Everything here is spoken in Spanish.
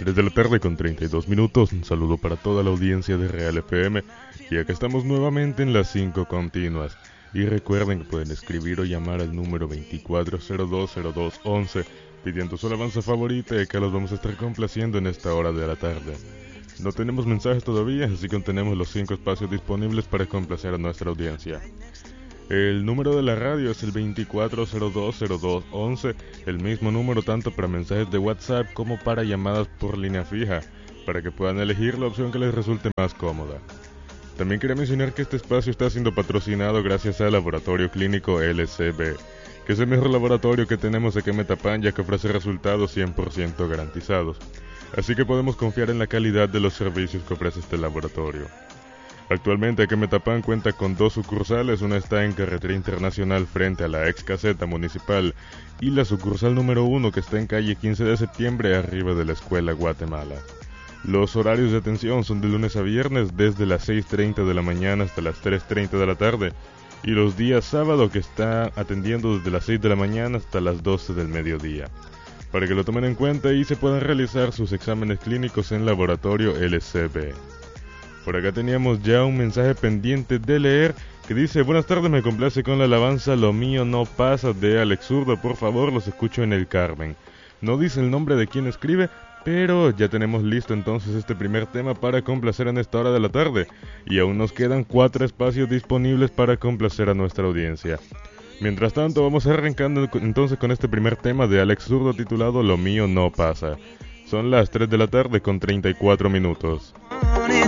3 de la tarde con 32 minutos. Un saludo para toda la audiencia de Real FM. Y acá estamos nuevamente en las 5 continuas. Y recuerden que pueden escribir o llamar al número 24020211 pidiendo su alabanza favorita y que los vamos a estar complaciendo en esta hora de la tarde. No tenemos mensajes todavía, así que tenemos los 5 espacios disponibles para complacer a nuestra audiencia. El número de la radio es el 24020211, el mismo número tanto para mensajes de WhatsApp como para llamadas por línea fija, para que puedan elegir la opción que les resulte más cómoda. También quería mencionar que este espacio está siendo patrocinado gracias al Laboratorio Clínico LCB, que es el mejor laboratorio que tenemos aquí en Metapán, ya que ofrece resultados 100% garantizados. Así que podemos confiar en la calidad de los servicios que ofrece este laboratorio. Actualmente aquí en Metapán cuenta con 2 sucursales, una está en Carretera Internacional frente a la ex caseta municipal y la sucursal número 1 que está en calle 15 de septiembre arriba de la Escuela Guatemala. Los horarios de atención son de lunes a viernes desde las 6:30 de la mañana hasta las 3:30 de la tarde y los días sábado que está atendiendo desde las 6 de la mañana hasta las 12 del mediodía. Para que lo tomen en cuenta y se puedan realizar sus exámenes clínicos en Laboratorio LCB. Por acá teníamos ya un mensaje pendiente de leer que dice: buenas tardes, me complace con la alabanza Lo mío no pasa de Alex Zurdo, por favor, los escucho en el Carmen. No dice el nombre de quien escribe, pero ya tenemos listo entonces este primer tema para complacer en esta hora de la tarde. Y aún nos quedan 4 espacios disponibles para complacer a nuestra audiencia. Mientras tanto, vamos arrancando entonces con este primer tema de Alex Zurdo titulado Lo mío no pasa. Son las 3 de la tarde con 34 minutos.